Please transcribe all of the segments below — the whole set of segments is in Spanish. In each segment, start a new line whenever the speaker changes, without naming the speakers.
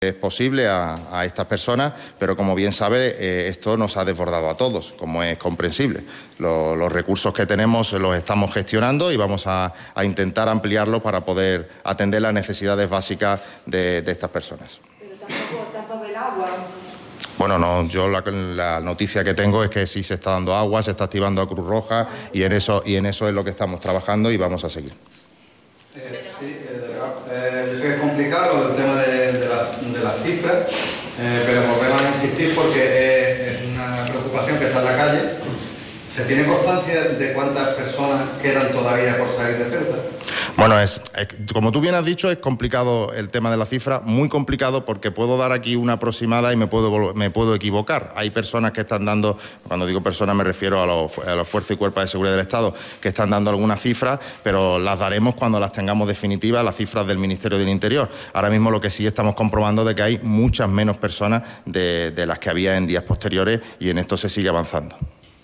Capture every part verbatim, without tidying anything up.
Es posible a, a estas personas, pero como bien sabe, eh, esto nos ha desbordado a todos, como es comprensible. Lo, los recursos que tenemos los estamos gestionando y vamos a, a intentar ampliarlos para poder atender las necesidades básicas de, de estas personas.
Pero tampoco, tampoco el agua.
Bueno, no, yo la, la noticia que tengo es que sí se está dando agua, se está activando a Cruz Roja y en eso, y en eso es lo que estamos trabajando y vamos a seguir.
Eh, sí, eh, eh, yo sé que es complicado el tema de, de, las, de las cifras, eh, pero volvemos a insistir porque eh, es una preocupación que está en la calle. ¿Se tiene constancia de cuántas personas quedan todavía por salir de Ceuta?
Bueno, es, es, como tú bien has dicho, es complicado el tema de la cifra, muy complicado porque puedo dar aquí una aproximada y me puedo, me puedo equivocar. Hay personas que están dando, cuando digo personas me refiero a los, a los fuerzas y cuerpos de seguridad del Estado, que están dando algunas cifras, pero las daremos cuando las tengamos definitivas, las cifras del Ministerio del Interior. Ahora mismo lo que sí estamos comprobando de que hay muchas menos personas de, de las que había en días posteriores y en esto se sigue avanzando.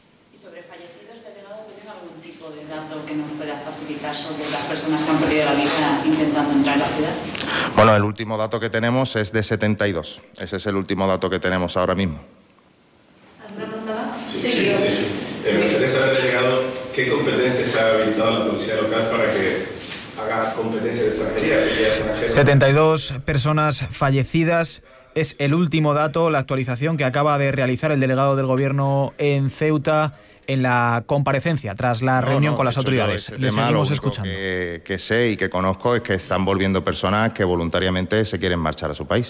Que nos pueda facilitar sobre las personas que han perdido la vida intentando entrar en la ciudad?
Bueno, el último dato que tenemos es de setenta y dos. Ese es el último dato que tenemos ahora mismo.
¿Alguna pregunta más?
Sí, sí, sí. sí. Me gustaría saber, delegado, qué competencias se ha habilitado a la policía local para que haga competencia de extranjería.
setenta y dos personas fallecidas. Es el último dato, la actualización que acaba de realizar el delegado del Gobierno en Ceuta en la comparecencia tras la
no,
reunión
no,
con las autoridades. Le seguimos escuchando.
Lo que, que sé y que conozco es que están volviendo personas que voluntariamente se quieren marchar a su país.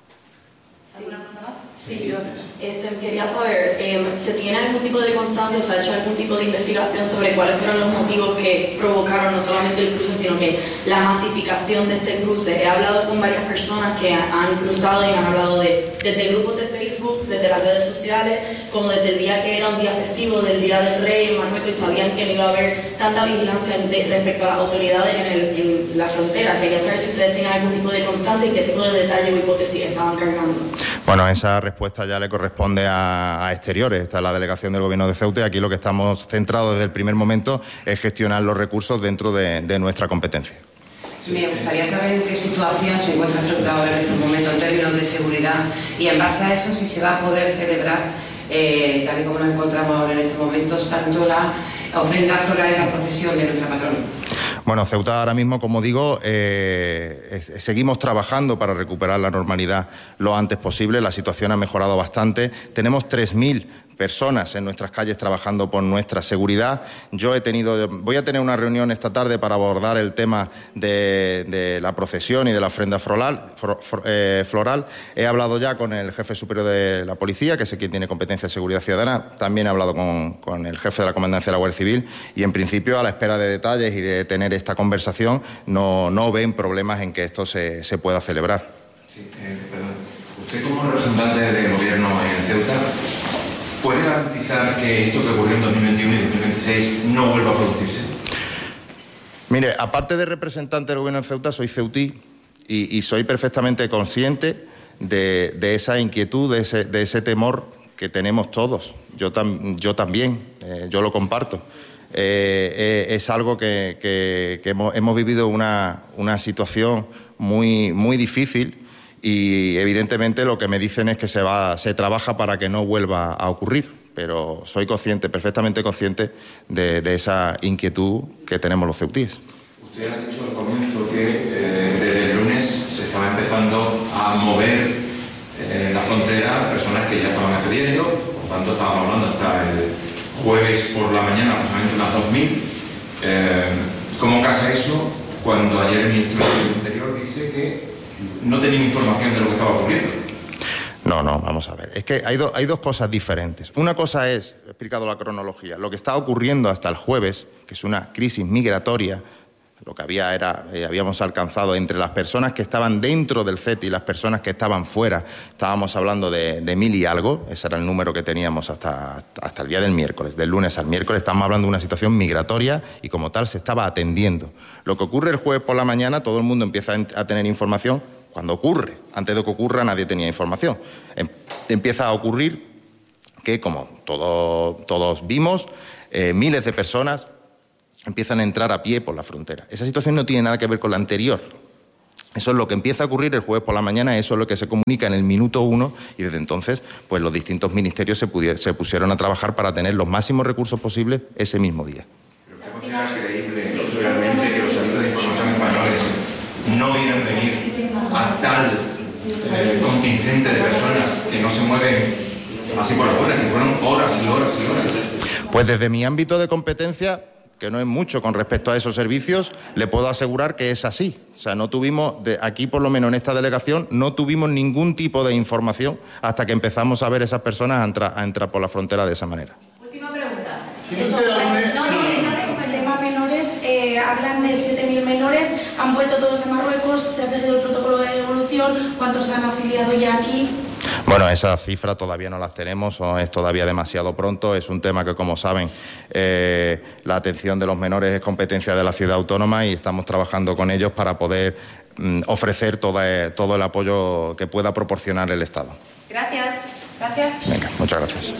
¿Alguna pregunta más?
Sí, yo este, quería saber, eh, ¿se tiene algún tipo de constancia o se ha hecho algún tipo de investigación sobre cuáles fueron los motivos que provocaron no solamente el cruce, sino que la masificación de este cruce? He hablado con varias personas que han cruzado y han hablado de, desde grupos de Facebook, desde las redes sociales, como desde el día que era un día festivo, del Día del Rey en Marruecos, y sabían que no iba a haber tanta vigilancia de, respecto a las autoridades en, el, en la frontera. Quería saber si ustedes tienen algún tipo de constancia y qué tipo de detalle o hipótesis estaban cargando.
Bueno, esa respuesta ya le corresponde a, a Exteriores, está la delegación del Gobierno de Ceuta y aquí lo que estamos centrados desde el primer momento es gestionar los recursos dentro de, de nuestra competencia.
Me gustaría saber en qué situación se encuentra Ceuta ahora en estos momentos en términos de seguridad y en base a eso si se va a poder celebrar, eh, tal y como nos encontramos ahora en estos momentos, tanto la ofrenda floral y la procesión de nuestra patrona.
Bueno, Ceuta ahora mismo, como digo, eh, seguimos trabajando para recuperar la normalidad lo antes posible. La situación ha mejorado bastante. Tenemos tres mil personas en nuestras calles trabajando por nuestra seguridad. Yo he tenido, voy a tener una reunión esta tarde para abordar el tema de, de la procesión y de la ofrenda floral, for, for, eh, floral. He hablado ya con el jefe superior de la policía, que es quien tiene competencia de seguridad ciudadana. También he hablado con, con el jefe de la comandancia de la Guardia Civil y, en principio, a la espera de detalles y de tener esta conversación, no, no ven problemas en que esto se, se pueda celebrar.
Sí, eh, perdón. Usted, como representante del Gobierno en Ceuta, ¿puede garantizar que esto que ocurrió en dos mil veintiuno y dos mil veintiséis no vuelva a producirse?
Mire, aparte de representante del Gobierno de Ceuta, soy ceutí y, y soy perfectamente consciente de, de esa inquietud, de ese, de ese temor que tenemos todos. Yo, tam, yo también, eh, yo lo comparto. Eh, eh, es algo que, que, que hemos, hemos vivido una, una situación muy, muy difícil. Y evidentemente lo que me dicen es que se va, se trabaja para que no vuelva a ocurrir, pero soy consciente, perfectamente consciente de, de esa inquietud que tenemos los ceutíes.
Usted ha dicho al comienzo que eh, desde el lunes se estaba empezando a mover eh, en la frontera personas que ya estaban accediendo, por tanto estábamos hablando hasta el jueves por la mañana, aproximadamente unas dos mil. Eh, ¿Cómo casa eso cuando ayer el ministro del Interior dice que no tenía información de lo que estaba ocurriendo?
No, no, vamos a ver. Es que hay, do, hay dos cosas diferentes. Una cosa es, he explicado la cronología, lo que está ocurriendo hasta el jueves, que es una crisis migratoria. Lo que había era, eh, habíamos alcanzado entre las personas que estaban dentro del C E T y las personas que estaban fuera, estábamos hablando de, de mil y algo, ese era el número que teníamos hasta, hasta el día del miércoles, del lunes al miércoles, estamos hablando de una situación migratoria y como tal se estaba atendiendo. Lo que ocurre el jueves por la mañana, todo el mundo empieza a tener información cuando ocurre. Antes de que ocurra nadie tenía información. Em, empieza a ocurrir que, como todo, todos vimos, eh, miles de personas empiezan a entrar a pie por la frontera. Esa situación no tiene nada que ver con la anterior. Eso es lo que empieza a ocurrir el jueves por la mañana, eso es lo que se comunica en el minuto uno y desde entonces pues los distintos ministerios se, pudier, se pusieron a trabajar para tener los máximos recursos posibles ese mismo día.
¿Pero usted considera creíble realmente que los servicios de información españoles no vieran venir a tal eh, contingente de personas que no se mueven así por afuera, que fueron horas y horas y horas?
Pues desde mi ámbito de competencia, que no es mucho con respecto a esos servicios, le puedo asegurar que es así. O sea, no tuvimos, de aquí por lo menos en esta delegación, no tuvimos ningún tipo de información hasta que empezamos a ver esas personas a entrar, a entrar por la frontera de esa manera.
Última pregunta. Eso, no, no, menores, el tema menores, eh, hablan de siete mil menores, han vuelto todos a Marruecos, se ha seguido el protocolo de devolución, ¿cuántos se han afiliado ya aquí?
Bueno, esas cifras todavía no las tenemos, es todavía demasiado pronto, es un tema que, como saben, eh, la atención de los menores es competencia de la ciudad autónoma y estamos trabajando con ellos para poder mm, ofrecer toda, todo el apoyo que pueda proporcionar el Estado.
Gracias. Gracias.
Venga, muchas gracias.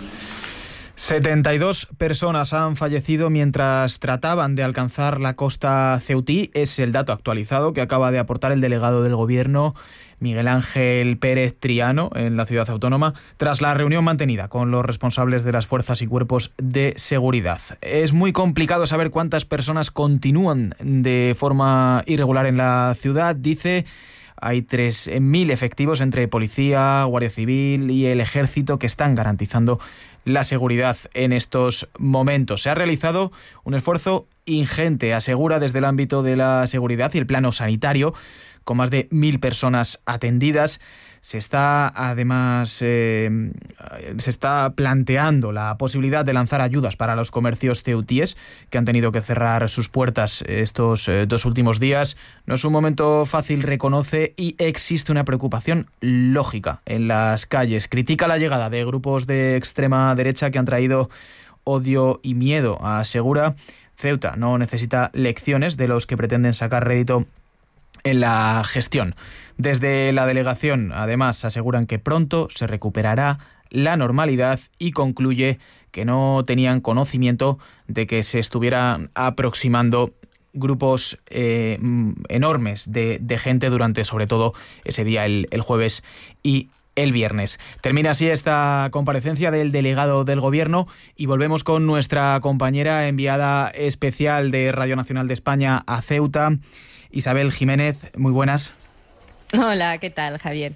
setenta y dos personas han fallecido mientras trataban de alcanzar la costa ceutí. Es el dato actualizado que acaba de aportar el delegado del Gobierno, Miguel Ángel Pérez Triano, en la ciudad autónoma, tras la reunión mantenida con los responsables de las fuerzas y cuerpos de seguridad. Es muy complicado saber cuántas personas continúan de forma irregular en la ciudad, dice. Hay tres mil efectivos entre policía, Guardia Civil y el Ejército que están garantizando la seguridad en estos momentos. Se ha realizado un esfuerzo ingente, asegura desde el ámbito de la seguridad y el plano sanitario, con más de mil personas atendidas. Se está, además, eh, se está planteando la posibilidad de lanzar ayudas para los comercios ceutíes que han tenido que cerrar sus puertas estos eh, dos últimos días. No es un momento fácil, reconoce, y existe una preocupación lógica en las calles. Critica la llegada de grupos de extrema derecha que han traído odio y miedo. Asegura, Ceuta no necesita lecciones de los que pretenden sacar rédito en la gestión. Desde la delegación, además, aseguran que pronto se recuperará la normalidad y concluye que no tenían conocimiento de que se estuvieran aproximando grupos eh, enormes de, de gente durante, sobre todo, ese día, el, el jueves y el viernes. Termina así esta comparecencia del delegado del Gobierno y volvemos con nuestra compañera enviada especial de Radio Nacional de España a Ceuta, Isabel Jiménez. Muy buenas.
Hola, ¿qué tal, Javier?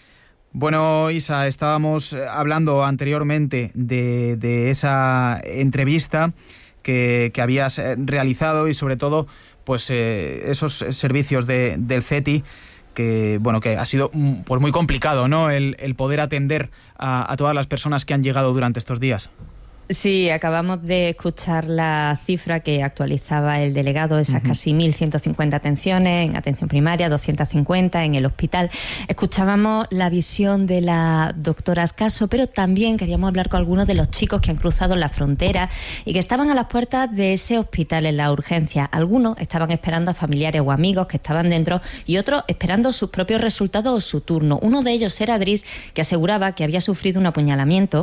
Bueno, Isa, estábamos hablando anteriormente de, de esa entrevista que, que habías realizado y sobre todo pues eh, esos servicios de, del CETI que bueno que ha sido pues muy complicado, ¿no? El, el poder atender a, a todas las personas que han llegado durante estos días.
Sí, acabamos de escuchar la cifra que actualizaba el delegado, esas uh-huh. casi mil ciento cincuenta atenciones en atención primaria, doscientas cincuenta en el hospital. Escuchábamos la visión de la doctora Ascaso, pero también queríamos hablar con algunos de los chicos que han cruzado la frontera y que estaban a las puertas de ese hospital en la urgencia. Algunos estaban esperando a familiares o amigos que estaban dentro y otros esperando sus propios resultados o su turno. Uno de ellos era Dris, que aseguraba que había sufrido un apuñalamiento.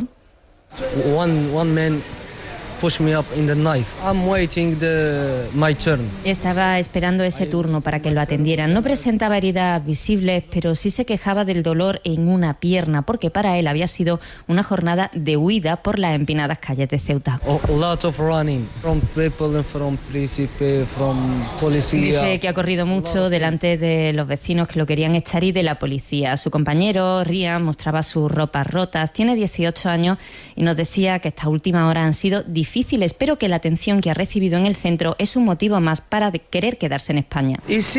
One one man pushed me up in the knife. I'm waiting the my turn.
Estaba esperando ese turno para que lo atendieran. No presentaba heridas visibles, pero sí se quejaba del dolor en una pierna, porque para él había sido una jornada de huida por las empinadas calles de Ceuta.
A lot of running from people and from príncipe, from policía.
Dice que ha corrido mucho delante de los vecinos que lo querían echar y de la policía. Su compañero, Rian, mostraba sus ropas rotas. Tiene dieciocho años y nos decía que estas últimas horas han sido difíciles, pero que la atención que ha recibido en el centro es un motivo más para querer quedarse en España.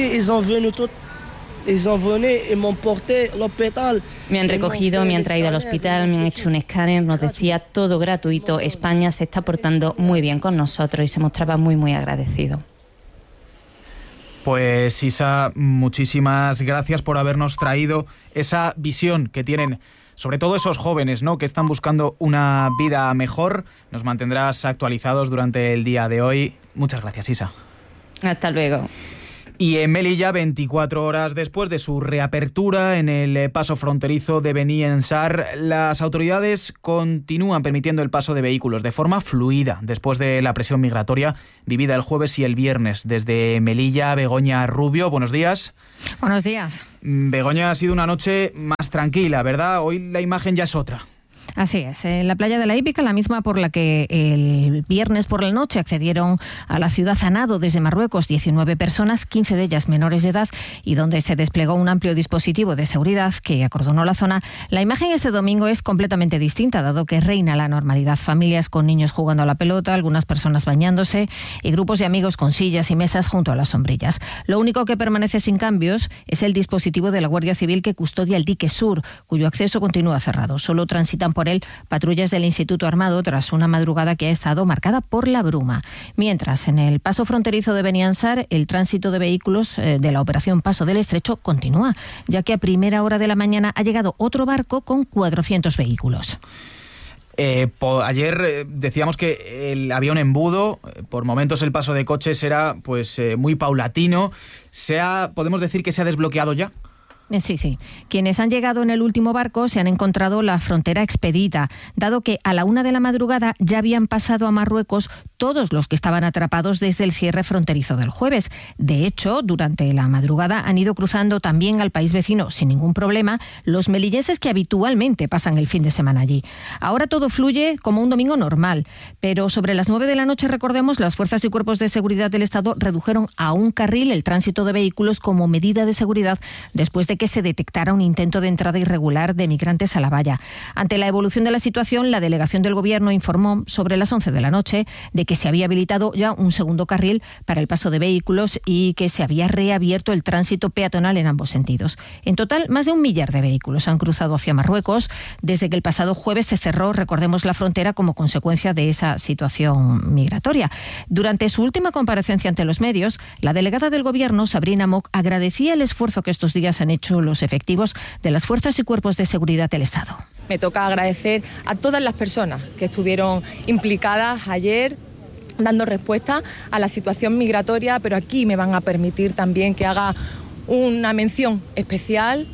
Me han recogido, me han traído al hospital, me han hecho un escáner, nos decía todo gratuito. España se está portando muy bien con nosotros y se mostraba muy, muy agradecido.
Pues Isa, muchísimas gracias por habernos traído esa visión que tienen sobre todo esos jóvenes, ¿no?, que están buscando una vida mejor. Nos mantendrás actualizados durante el día de hoy. Muchas gracias, Isa.
Hasta luego.
Y en Melilla, veinticuatro horas después de su reapertura en el paso fronterizo de Beniensar, las autoridades continúan permitiendo el paso de vehículos de forma fluida después de la presión migratoria vivida el jueves y el viernes. Desde Melilla, Begoña Rubio, buenos días.
Buenos días.
Begoña, ha sido una noche más tranquila, ¿verdad? Hoy la imagen ya es otra.
Así es, en la playa de la Hípica, la misma por la que el viernes por la noche accedieron a la ciudad a nado desde Marruecos diecinueve personas, quince de ellas menores de edad, y donde se desplegó un amplio dispositivo de seguridad que acordonó la zona. La imagen este domingo es completamente distinta, dado que reina la normalidad. Familias con niños jugando a la pelota, algunas personas bañándose y grupos de amigos con sillas y mesas junto a las sombrillas. Lo único que permanece sin cambios es el dispositivo de la Guardia Civil que custodia el dique sur, cuyo acceso continúa cerrado. Solo transitan por él patrullas del Instituto Armado tras una madrugada que ha estado marcada por la bruma. Mientras, en el paso fronterizo de Beniansar, el tránsito de vehículos eh, de la operación Paso del Estrecho continúa, ya que a primera hora de la mañana ha llegado otro barco con cuatrocientos vehículos.
Eh, po, ayer eh, decíamos que el, había un embudo, por momentos el paso de coches era pues eh, muy paulatino. ¿Se ha, ¿Podemos decir que se ha desbloqueado ya?
Sí, sí. Quienes han llegado en el último barco se han encontrado la frontera expedita, dado que a la una de la madrugada ya habían pasado a Marruecos todos los que estaban atrapados desde el cierre fronterizo del jueves. De hecho, durante la madrugada han ido cruzando también al país vecino sin ningún problema los melillenses que habitualmente pasan el fin de semana allí. Ahora todo fluye como un domingo normal, pero sobre las nueve de la noche, recordemos, las fuerzas y cuerpos de seguridad del Estado redujeron a un carril el tránsito de vehículos como medida de seguridad después de que se detectara un intento de entrada irregular de migrantes a la valla. Ante la evolución de la situación, la delegación del Gobierno informó sobre las once de la noche de que se había habilitado ya un segundo carril para el paso de vehículos y que se había reabierto el tránsito peatonal en ambos sentidos. En total, más de un millar de vehículos han cruzado hacia Marruecos desde que el pasado jueves se cerró, recordemos, la frontera como consecuencia de esa situación migratoria. Durante su última comparecencia ante los medios, la delegada del Gobierno, Sabrina Mock, agradecía el esfuerzo que estos días han hecho los efectivos de las fuerzas y cuerpos de seguridad del Estado.
Me toca agradecer a todas las personas que estuvieron implicadas ayer dando respuesta a la situación migratoria, pero aquí me van a permitir también que haga una mención especial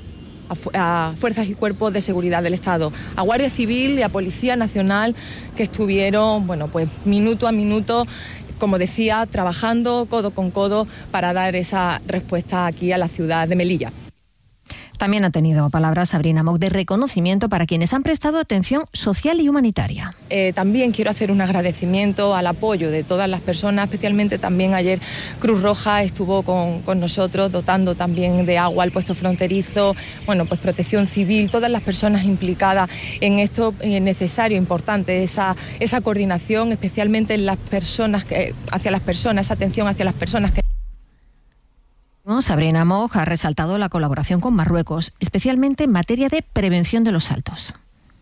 a, a fuerzas y cuerpos de seguridad del Estado, a Guardia Civil y a Policía Nacional, que estuvieron, bueno, pues minuto a minuto, como decía, trabajando codo con codo para dar esa respuesta aquí a la ciudad de Melilla.
También ha tenido palabras Sabrina Mock de reconocimiento para quienes han prestado atención social y humanitaria.
Eh, también quiero hacer un agradecimiento al apoyo de todas las personas, especialmente también ayer Cruz Roja estuvo con, con nosotros dotando también de agua al puesto fronterizo, bueno, pues Protección Civil, todas las personas implicadas en esto es necesario, importante esa, esa coordinación, especialmente en las personas que, hacia las personas, esa atención hacia las personas que...
Sabrina Mock ha resaltado la colaboración con Marruecos, especialmente en materia de prevención de los saltos.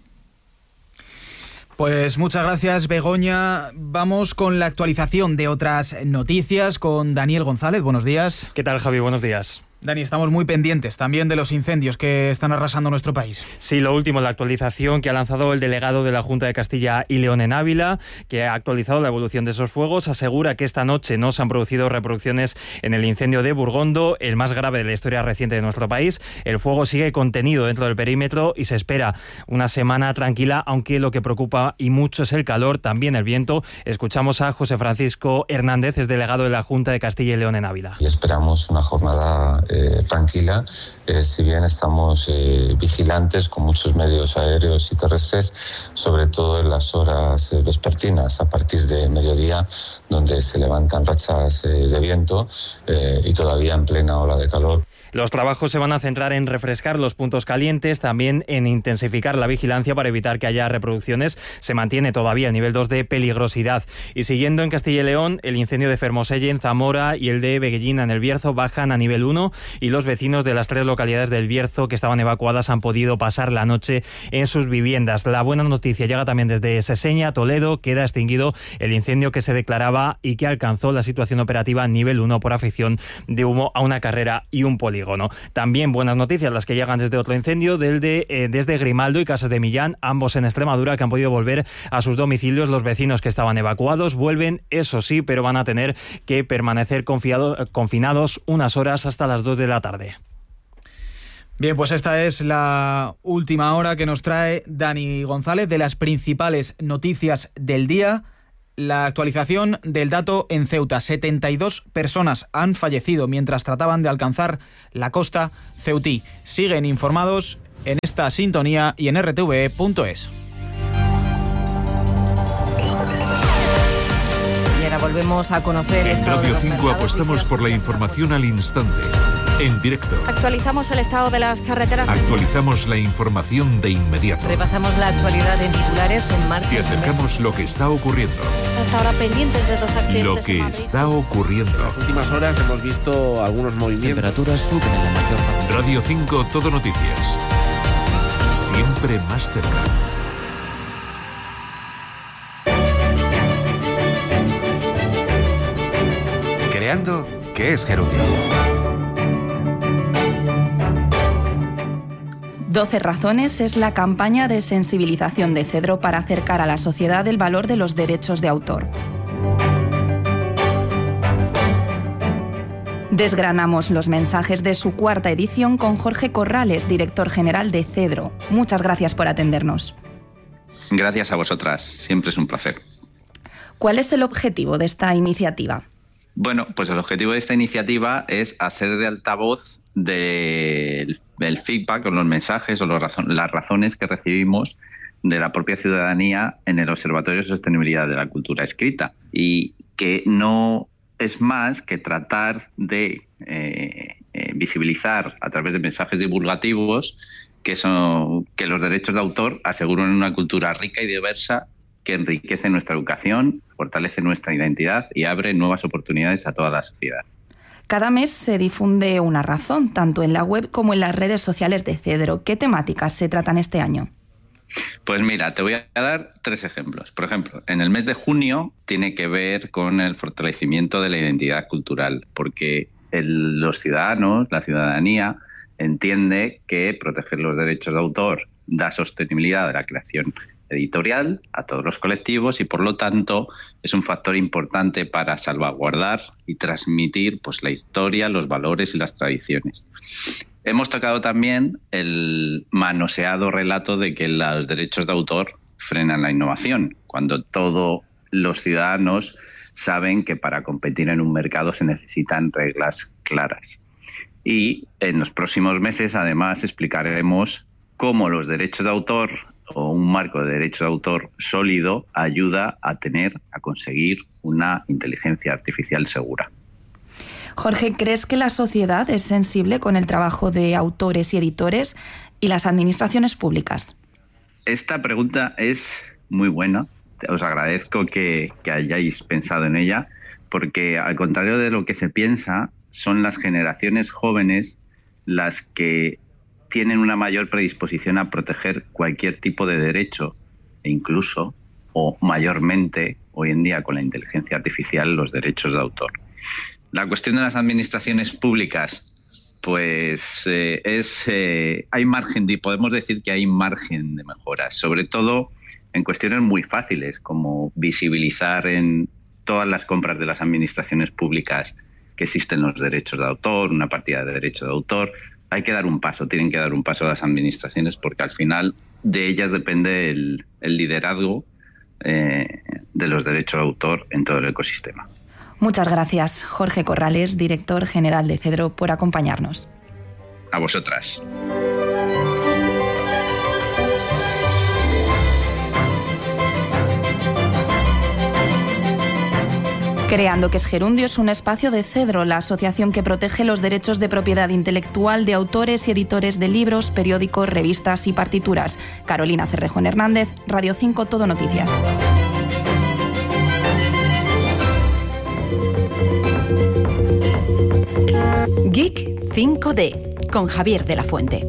Pues muchas gracias, Begoña. Vamos con la actualización de otras noticias con Daniel González. Buenos días.
¿Qué tal, Javi? Buenos días.
Dani, estamos muy pendientes también de los incendios que están arrasando nuestro país.
Sí, lo último, la actualización que ha lanzado el delegado de la Junta de Castilla y León en Ávila, que ha actualizado la evolución de esos fuegos, asegura que esta noche no se han producido reproducciones en el incendio de Burgondo, el más grave de la historia reciente de nuestro país. El fuego sigue contenido dentro del perímetro y se espera una semana tranquila, aunque lo que preocupa y mucho es el calor, también el viento. Escuchamos a José Francisco Hernández, es delegado de la Junta de Castilla y León en Ávila.
Y esperamos una jornada Eh, tranquila, eh, si bien estamos eh, vigilantes con muchos medios aéreos y terrestres, sobre todo en las horas eh, vespertinas, a partir de mediodía, donde se levantan rachas eh, de viento eh, y todavía en plena ola de calor.
Los trabajos se van a centrar en refrescar los puntos calientes, también en intensificar la vigilancia para evitar que haya reproducciones. Se mantiene todavía el nivel dos de peligrosidad. Y siguiendo en Castilla y León, el incendio de Fermoselle en Zamora y el de Beguellina en el Bierzo bajan a nivel uno y los vecinos de las tres localidades del Bierzo que estaban evacuadas han podido pasar la noche en sus viviendas. La buena noticia llega también desde Seseña, Toledo. Queda extinguido el incendio que se declaraba y que alcanzó la situación operativa a nivel uno por afección de humo a una carrera y un polígono. polígono. También buenas noticias las que llegan desde otro incendio, del de, eh, desde Grimaldo y Casas de Millán, ambos en Extremadura, que han podido volver a sus domicilios. Los vecinos que estaban evacuados vuelven, eso sí, pero van a tener que permanecer confiado, confinados unas horas hasta las dos de la tarde.
Bien, pues esta es la última hora que nos trae Dani González de las principales noticias del día. La actualización del dato en Ceuta. setenta y dos personas han fallecido mientras trataban de alcanzar la costa ceutí. Siguen informados en esta sintonía y en r t v e punto es.
Y ahora volvemos a conocer...
En Radio cinco apostamos por la información al instante. En directo.
Actualizamos el estado de las carreteras.
Actualizamos la información de inmediato.
Repasamos la actualidad en titulares en marcha.
Y acercamos lo que está ocurriendo.
Hasta ahora pendientes de dos accidentes.
Lo que está ocurriendo.
En las últimas horas hemos visto algunos movimientos.
Temperaturas suben en la mayor parte.
Radio cinco, Todo Noticias. Siempre más cerca.
Creando, ¿qué es Gerundio?
doce razones es la campaña de sensibilización de Cedro para acercar a la sociedad el valor de los derechos de autor. Desgranamos los mensajes de su cuarta edición con Jorge Corrales, director general de Cedro. Muchas gracias por atendernos.
Gracias a vosotras, siempre es un placer.
¿Cuál es el objetivo de esta iniciativa?
Bueno, pues el objetivo de esta iniciativa es hacer de altavoz del, del feedback o los mensajes o los razon, las razones que recibimos de la propia ciudadanía en el Observatorio de Sostenibilidad de la Cultura Escrita, y que no es más que tratar de eh, eh, visibilizar a través de mensajes divulgativos que, son, que los derechos de autor aseguran una cultura rica y diversa que enriquece nuestra educación, fortalece nuestra identidad y abre nuevas oportunidades a toda la sociedad.
Cada mes se difunde una razón, tanto en la web como en las redes sociales de Cedro. ¿Qué temáticas se tratan este año?
Pues mira, te voy a dar tres ejemplos. Por ejemplo, en el mes de junio tiene que ver con el fortalecimiento de la identidad cultural, porque el, los ciudadanos, la ciudadanía, entiende que proteger los derechos de autor da sostenibilidad de la creación editorial a todos los colectivos y, por lo tanto, es un factor importante para salvaguardar y transmitir pues la historia, los valores y las tradiciones. Hemos tocado también el manoseado relato de que los derechos de autor frenan la innovación, cuando todos los ciudadanos saben que para competir en un mercado se necesitan reglas claras. Y en los próximos meses, además, explicaremos cómo los derechos de autor o un marco de derecho de autor sólido ayuda a tener, a conseguir una inteligencia artificial segura.
Jorge, ¿crees que la sociedad es sensible con el trabajo de autores y editores y las administraciones públicas?
Esta pregunta es muy buena. Os agradezco que, que hayáis pensado en ella, porque al contrario de lo que se piensa, son las generaciones jóvenes las que tienen una mayor predisposición a proteger cualquier tipo de derecho e incluso, o mayormente, hoy en día con la inteligencia artificial, los derechos de autor. La cuestión de las administraciones públicas, pues eh, es eh, hay margen de, podemos decir que hay margen de mejoras, sobre todo en cuestiones muy fáciles, como visibilizar en todas las compras de las administraciones públicas que existen los derechos de autor, una partida de derecho de autor. Hay que dar un paso, tienen que dar un paso a las administraciones, porque al final de ellas depende el, el liderazgo eh, de los derechos de autor en todo el ecosistema.
Muchas gracias, Jorge Corrales, director general de Cedro, por acompañarnos.
A vosotras.
Creando, que es Gerundio, es un espacio de Cedro, la asociación que protege los derechos de propiedad intelectual de autores y editores de libros, periódicos, revistas y partituras. Carolina Cerrejón Hernández, Radio cinco, Todo Noticias. Geek cinco D, con Javier de la Fuente.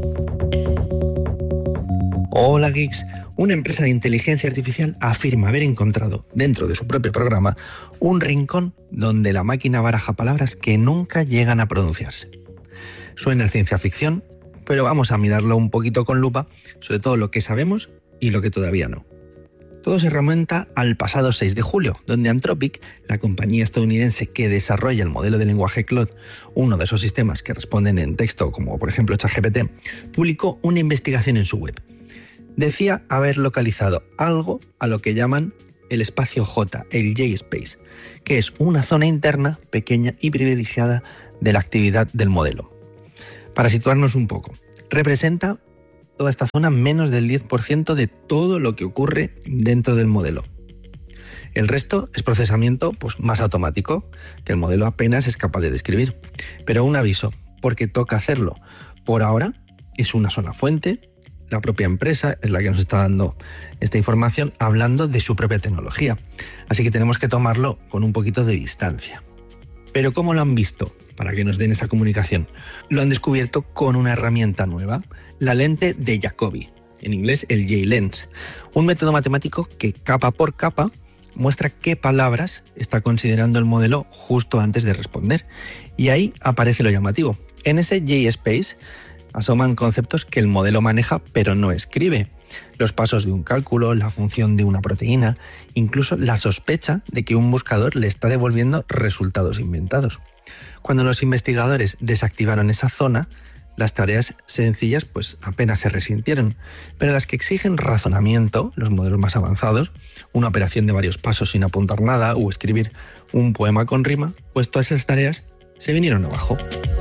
Hola geeks. Una empresa de inteligencia artificial afirma haber encontrado, dentro de su propio programa, un rincón donde la máquina baraja palabras que nunca llegan a pronunciarse. Suena a ciencia ficción, pero vamos a mirarlo un poquito con lupa, sobre todo lo que sabemos y lo que todavía no. Todo se remonta al pasado seis de julio, donde Anthropic, la compañía estadounidense que desarrolla el modelo de lenguaje Claude, uno de esos sistemas que responden en texto, como por ejemplo ChatGPT, publicó una investigación en su web. Decía haber localizado algo a lo que llaman el espacio J, el J-Space, que es una zona interna pequeña y privilegiada de la actividad del modelo. Para situarnos un poco, representa toda esta zona menos del diez por ciento de todo lo que ocurre dentro del modelo. El resto es procesamiento pues, más automático, que el modelo apenas es capaz de describir. Pero un aviso, porque toca hacerlo. Por ahora es una sola fuente, la propia empresa es la que nos está dando esta información hablando de su propia tecnología. Así que tenemos que tomarlo con un poquito de distancia. Pero ¿cómo lo han visto? Para que nos den esa comunicación. Lo han descubierto con una herramienta nueva, la lente de Jacobi, en inglés el J-Lens, un método matemático que capa por capa muestra qué palabras está considerando el modelo justo antes de responder. Y ahí aparece lo llamativo. En ese J-Space asoman conceptos que el modelo maneja pero no escribe. Los pasos de un cálculo, la función de una proteína, incluso la sospecha de que un buscador le está devolviendo resultados inventados. Cuando los investigadores desactivaron esa zona, las tareas sencillas pues apenas se resintieron, pero las que exigen razonamiento, los modelos más avanzados, una operación de varios pasos sin apuntar nada o escribir un poema con rima, pues todas esas tareas se vinieron abajo.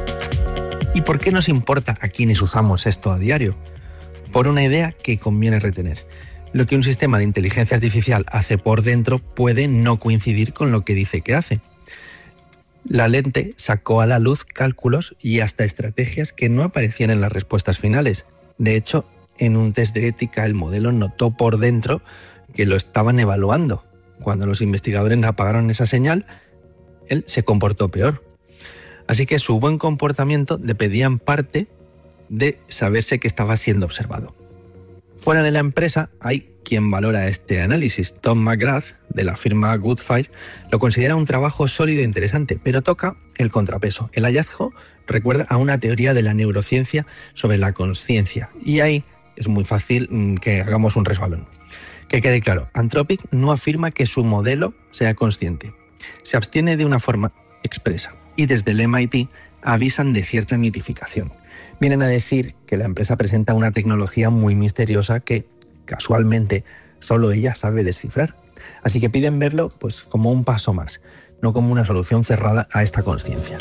¿Y por qué nos importa a quienes usamos esto a diario? Por una idea que conviene retener. Lo que un sistema de inteligencia artificial hace por dentro puede no coincidir con lo que dice que hace. La lente sacó a la luz cálculos y hasta estrategias que no aparecían en las respuestas finales. De hecho, en un test de ética el modelo notó por dentro que lo estaban evaluando. Cuando los investigadores apagaron esa señal, él se comportó peor. Así que su buen comportamiento dependía en parte de saberse que estaba siendo observado. Fuera de la empresa hay quien valora este análisis. Tom McGrath, de la firma Goodfire, lo considera un trabajo sólido e interesante, pero toca el contrapeso. El hallazgo recuerda a una teoría de la neurociencia sobre la consciencia, y ahí es muy fácil que hagamos un resbalón. Que quede claro, Anthropic no afirma que su modelo sea consciente. Se abstiene de una forma expresa, y desde el M I T avisan de cierta mitificación. Vienen a decir que la empresa presenta una tecnología muy misteriosa que, casualmente, solo ella sabe descifrar. Así que piden verlo pues, como un paso más, no como una solución cerrada a esta consciencia.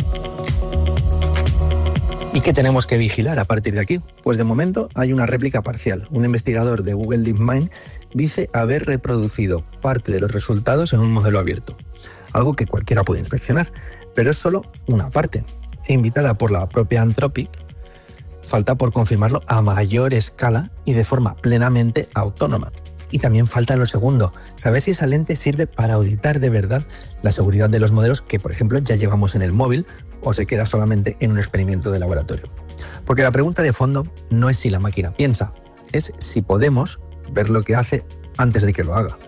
¿Y qué tenemos que vigilar a partir de aquí? Pues de momento hay una réplica parcial. Un investigador de Google DeepMind dice haber reproducido parte de los resultados en un modelo abierto, algo que cualquiera puede inspeccionar, pero es solo una parte. E invitada por la propia Anthropic, falta por confirmarlo a mayor escala y de forma plenamente autónoma. Y también falta lo segundo, saber si esa lente sirve para auditar de verdad la seguridad de los modelos que, por ejemplo, ya llevamos en el móvil o se queda solamente en un experimento de laboratorio. Porque la pregunta de fondo no es si la máquina piensa, es si podemos ver lo que hace antes de que lo haga.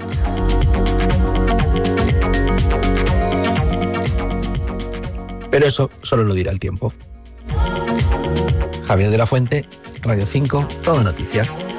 Pero eso solo lo dirá el tiempo. Javier de la Fuente, Radio cinco, Todo Noticias.